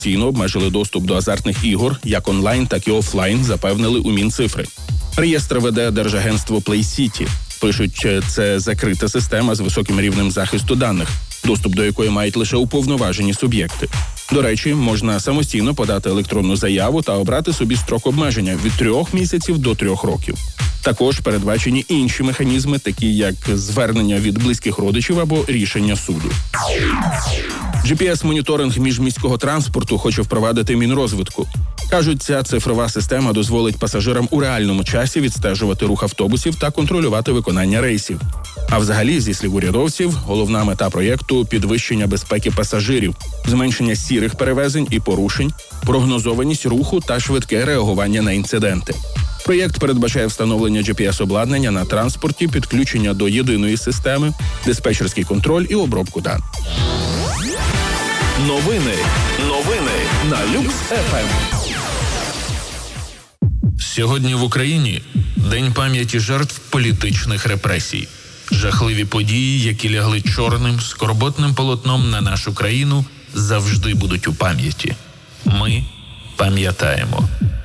Ційно обмежили доступ до азартних ігор, як онлайн, так і офлайн, запевнили у Мінцифри. Реєстр веде Держагентство Play City. Пишуть, це закрита система з високим рівнем захисту даних, доступ до якої мають лише уповноважені суб'єкти. До речі, можна самостійно подати електронну заяву та обрати собі строк обмеження від 3 місяців до 3 років. Також передбачені інші механізми, такі як звернення від близьких родичів або рішення суду. GPS-моніторинг міжміського транспорту хоче впровадити Мінрозвитку. Кажуть, ця цифрова система дозволить пасажирам у реальному часі відстежувати рух автобусів та контролювати виконання рейсів. А взагалі, зі слів урядовців, головна мета проєкту – підвищення безпеки пасажирів, зменшення сірих перевезень і порушень, прогнозованість руху та швидке реагування на інциденти. Проєкт передбачає встановлення GPS-обладнання на транспорті, підключення до єдиної системи, диспетчерський контроль і обробку даних. Новини на Люкс-ФМ. Сьогодні в Україні День пам'яті жертв політичних репресій. Жахливі події, які лягли чорним, скорботним полотном на нашу країну, завжди будуть у пам'яті. Ми пам'ятаємо.